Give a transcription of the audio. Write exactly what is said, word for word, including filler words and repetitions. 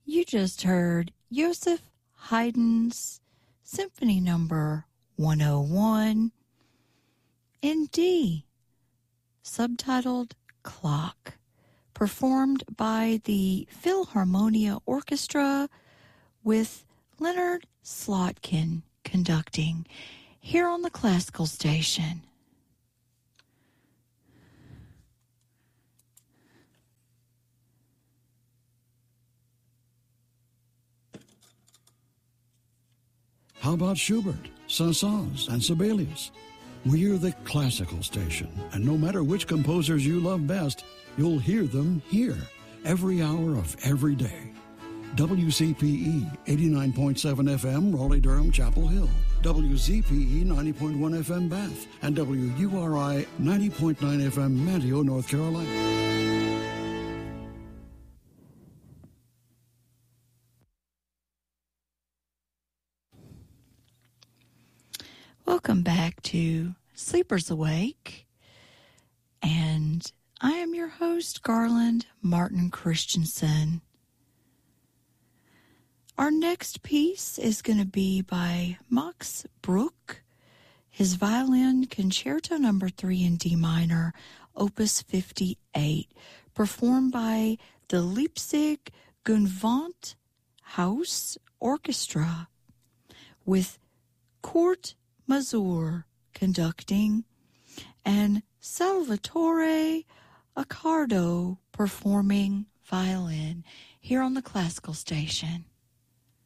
You just heard Joseph Haydn's Symphony Number one oh one in D, subtitled Clock, performed by the Philharmonia Orchestra with Leonard Slotkin conducting here on the Classical Station. How about Schubert, Saint-Saëns, and Sibelius? We're the Classical Station, and no matter which composers you love best, you'll hear them here every hour of every day. W C P E eighty-nine point seven F M, Raleigh-Durham, Chapel Hill. W Z P E ninety point one F M, Bath. And W U R I ninety point nine F M, Manteo, North Carolina. Welcome back to Sleepers Awake, and I am your host, Garland Martin Christensen. Our next piece is going to be by Max Bruch, his violin Concerto Number three in D minor, Opus fifty-eight, performed by the Leipzig Gewandhaus Orchestra, with Kurt Masur conducting, and Salvatore Accardo performing violin here on the Classical Station.